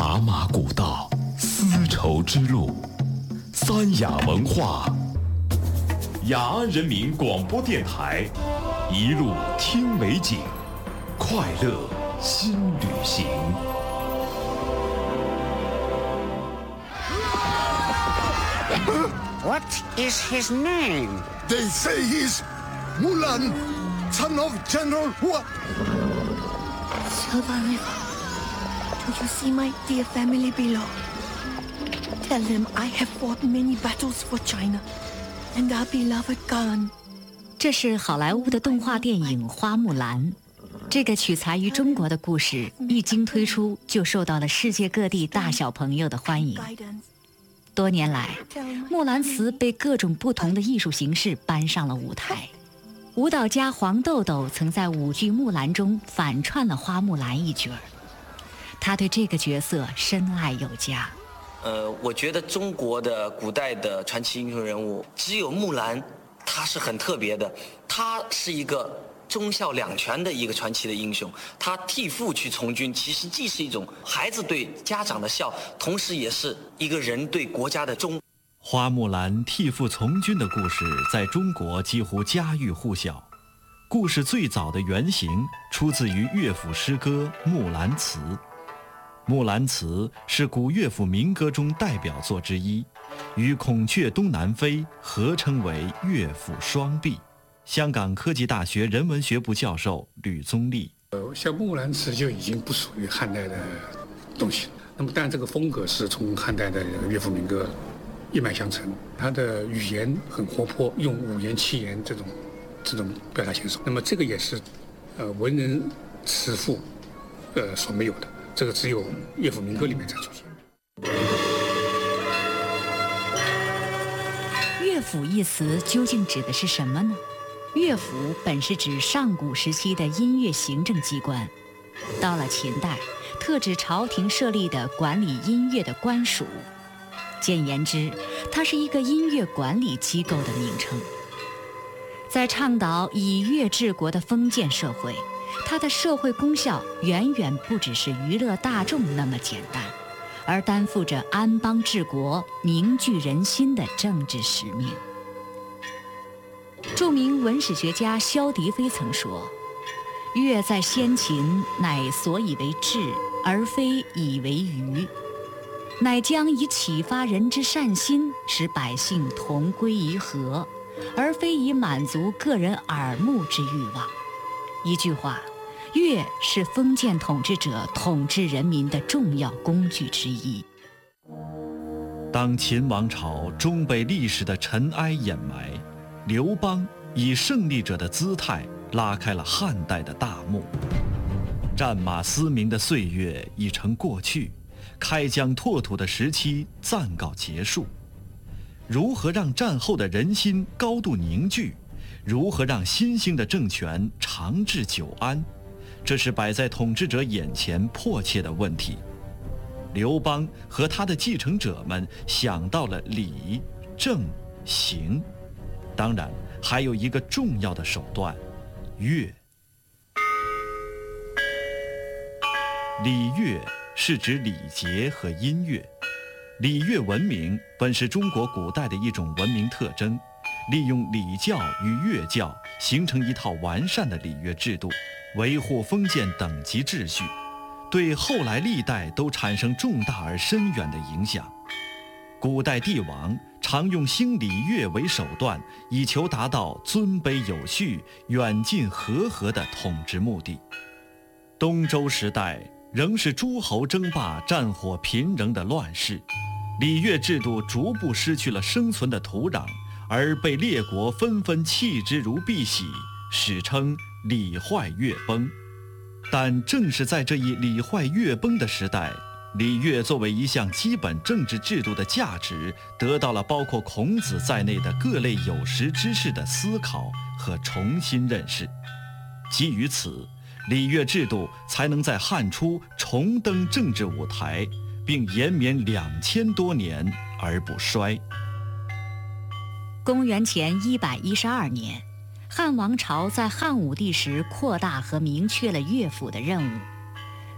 茶马古道，丝绸之路，三雅文化，雅安人民广播电台，一路听美景，快乐新旅行。 What is his name? They say he's Mulan, son of General Hua. Silver River, do you see my dear family below? Tell them I have fought many battles for China, and our beloved Khan. 这是好莱坞的动画电影《花木兰》。这个取材于中国的故事，一经推出就受到了世界各地大小朋友的欢迎。多年来，木兰辞被各种不同的艺术形式搬上了舞台。舞蹈家黄豆豆曾在舞剧《木兰》中反串了花木兰一角儿，他对这个角色深爱有加。 我觉得中国的古代的传奇英雄人物，只有木兰，她是很特别的。她是一个忠孝两全的一个传奇的英雄，她替父去从军，其实既是一种孩子对家长的孝，同时也是一个人对国家的忠。 花木兰替父从军的故事在中国几乎家喻户晓。故事最早的原型出自于乐府诗歌《木兰辞》。《木兰辞》是古乐府民歌中代表作之一，与《孔雀东南飞》合称为乐府双璧。香港科技大学人文学部教授吕宗立： 像《木兰辞》就已经不属于汉代的东西了。那么，但这个风格是从汉代的乐府民歌一脉相承，它的语言很活泼，用五言七言这种表达形式。那么这个也是文人词赋所没有的，这个只有乐府民歌里面才出现。 乐府一词究竟指的是什么呢？乐府本是指上古时期的音乐行政机关，到了秦代，特指朝廷设立的管理音乐的官署。简言之，它是一个音乐管理机构的名称。在倡导以乐治国的封建社会，它的社会功效远远不只是娱乐大众那么简单，而担负着安邦治国、凝聚人心的政治使命。著名文史学家萧笛飞曾说：“乐在先秦，乃所以为治，而非以为娱。乃将以启发人之善心，使百姓同归于和，而非以满足个人耳目之欲望。”一句话，乐是封建统治者统治人民的重要工具之一。 当秦王朝终被历史的尘埃掩埋，刘邦以胜利者的姿态拉开了汉代的大幕。战马嘶鸣的岁月已成过去，开疆拓土的时期暂告结束。如何让战后的人心高度凝聚？如何让新兴的政权长治久安？这是摆在统治者眼前迫切的问题。刘邦和他的继承者们想到了礼、政、刑，当然还有一个重要的手段——乐。礼乐是指礼节和音乐。礼乐文明本是中国古代的一种文明特征，利用礼教与乐教形成一套完善的礼乐制度，维护封建等级秩序，对后来历代都产生重大而深远的影响。古代帝王常用兴礼乐为手段，以求达到尊卑有序、远近和合的统治目的。东周时代仍是诸侯争霸、战火频仍的乱世，礼乐制度逐步失去了生存的土壤，而被列国纷纷弃之如敝屣，史称礼坏乐崩。但正是在这一礼坏乐崩的时代，礼乐作为一项基本政治制度的价值，得到了包括孔子在内的各类有识之士的思考和重新认识。基于此，礼乐制度才能在汉初重登政治舞台，并延绵2000多年而不衰。 公元前112年，汉王朝在汉武帝时扩大和明确了乐府的任务，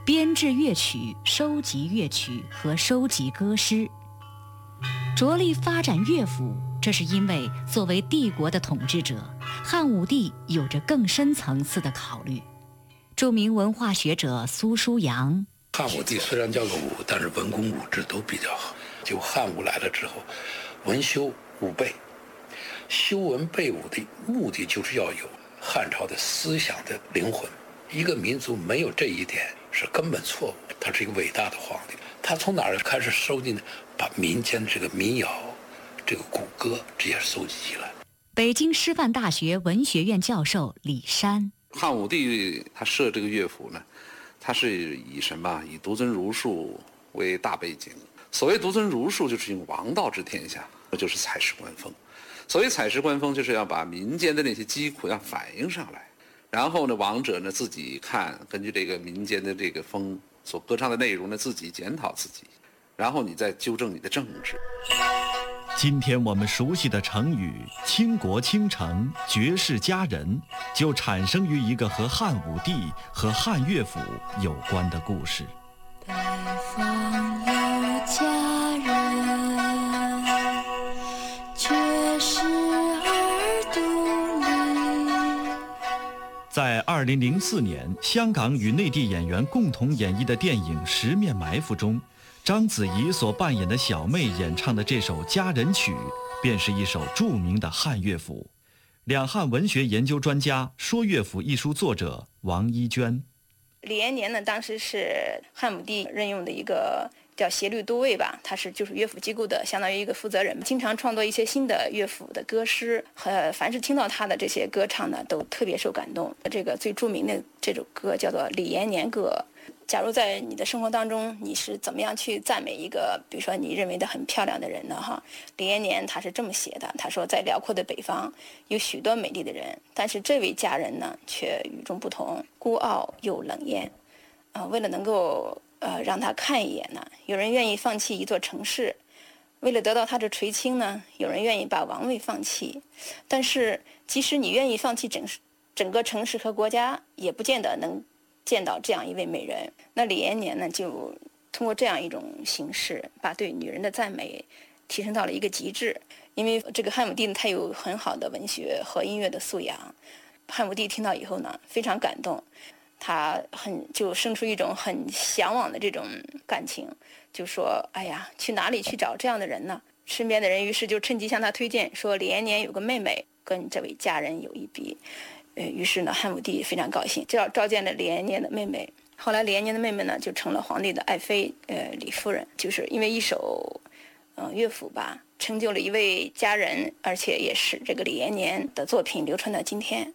编制乐曲、收集乐曲和收集歌诗。着力发展乐府，这是因为作为帝国的统治者，汉武帝有着更深层次的考虑。著名文化学者苏书阳： 汉武帝虽然叫个武，但是文功武治都比较好。就汉武来了之后，文修武备，修文备武的目的就是要有汉朝的思想的灵魂。一个民族没有这一点是根本错误。他是一个伟大的皇帝，他从哪儿开始收集呢？把民间的这个民谣、这个古歌这些收集起来。 北京师范大学文学院教授李山： 汉武帝他设这个乐府呢，他是以什么？以独尊儒术为大背景。所谓独尊儒术，就是用王道治天下，这就是采石观风。所谓采石观风，就是要把民间的那些疾苦要反映上来，然后呢，王者呢自己看，根据这个民间的这个风所歌唱的内容呢，自己检讨自己，然后你再纠正你的政治。 今天我们熟悉的成语“倾国倾城”“绝世佳人”，就产生于一个和汉武帝和汉乐府有关的故事。 北方有佳人，却是耳独立。 在2004年，香港与内地演员共同演绎的电影《十面埋伏》中，章子怡所扮演的小妹演唱的这首佳人曲，便是一首著名的汉乐府。两汉文学研究专家、说乐府一书作者王一娟。 李延年呢，当时是汉武帝任用的一个叫协律都尉吧，他是就是乐府机构的相当于一个负责人，经常创作一些新的乐府的歌诗，凡是听到他的这些歌唱呢，都特别受感动。这个最著名的这首歌叫做《李延年歌》。假如在你的生活当中，你是怎么样去赞美一个，比如说你认为的很漂亮的人呢？李延年他是这么写的，他说在辽阔的北方有许多美丽的人，但是这位佳人呢却与众不同，孤傲又冷艳。为了能够让他看一眼呢，有人愿意放弃一座城市；为了得到他的垂青呢，有人愿意把王位放弃。但是即使你愿意放弃整个城市和国家，也不见得能见到这样一位美人。那李延年呢，就通过这样一种形式，把对女人的赞美提升到了一个极致。因为这个汉武帝呢，他有很好的文学和音乐的素养。汉武帝听到以后呢，非常感动，他就生出一种很向往的这种感情，就说：“哎呀，去哪里去找这样的人呢？”身边的人于是就趁机向他推荐，说李延年有个妹妹，跟这位佳人有一比。于是呢，汉武帝非常高兴，召见了李延年的妹妹。后来李延年的妹妹呢，就成了皇帝的爱妃，李夫人。就是因为一首乐府吧，成就了一位佳人，而且也使这个李延年的作品流传到今天。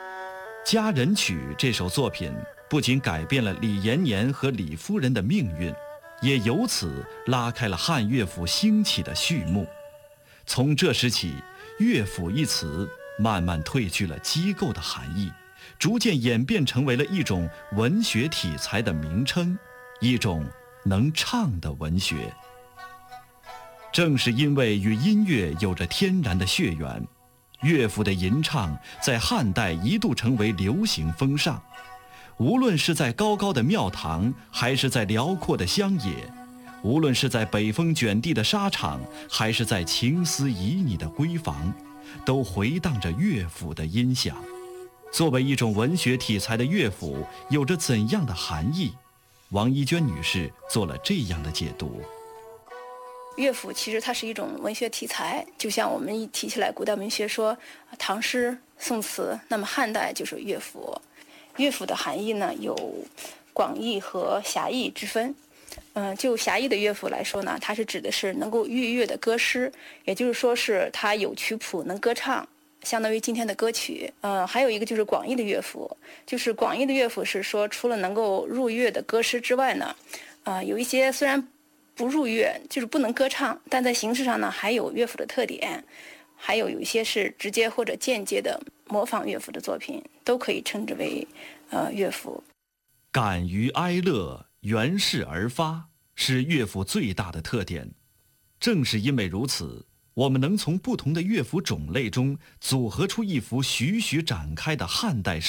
《佳人曲》这首作品不仅改变了李延年和李夫人的命运，也由此拉开了汉乐府兴起的序幕。从这时起，乐府一词慢慢褪去了机构的含义，逐渐演变成为了一种文学体裁的名称，一种能唱的文学。正是因为与音乐有着天然的血缘，乐府的吟唱在汉代一度成为流行风尚。无论是在高高的庙堂，还是在辽阔的乡野，无论是在北风卷地的沙场，还是在情思旖旎的闺房，都回荡着乐府的音响。作为一种文学题材的乐府，有着怎样的含义？王一娟女士做了这样的解读。 乐府其实它是一种文学题材，就像我们一提起来古代文学说唐诗、宋词，那么汉代就是乐府。乐府的含义呢，有广义和狭义之分。就狭义的乐府来说呢，它是指的是能够御乐的歌诗，也就是说是它有曲谱能歌唱，相当于今天的歌曲。还有一个就是广义的乐府，就是广义的乐府是说除了能够入乐的歌诗之外呢，有一些虽然不入乐，就是不能歌唱，但在形式上呢还有乐府的特点，还有一些是直接或者间接的模仿乐府的作品，都可以称之为乐府。 感于哀乐，源势而发，是乐府最大的特点。正是因为如此，我们能从不同的乐府种类中组合出一幅徐徐展开的汉代诗